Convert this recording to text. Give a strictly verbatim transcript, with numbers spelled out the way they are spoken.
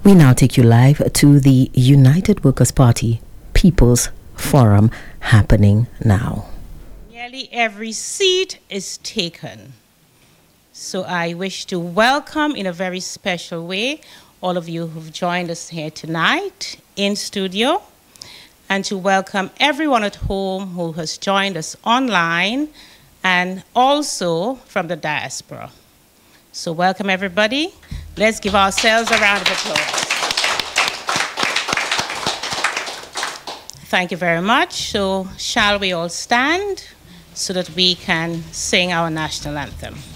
We now take you live to the United Workers' Party People's Forum happening now. Nearly every seat is taken. So I wish to welcome in a very special way all of you who've joined us here tonight in studio, and to welcome everyone at home who has joined us online and also from the diaspora. So welcome everybody. Let's give ourselves a round of applause. Thank you very much. So shall we all stand so that we can sing our national anthem?